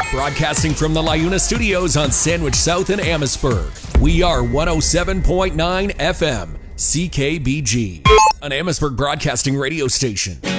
Broadcasting from the LiUNA studios on Sandwich South in Amherstburg. We are 107.9 FM, CKBG, an Amherstburg broadcasting radio station.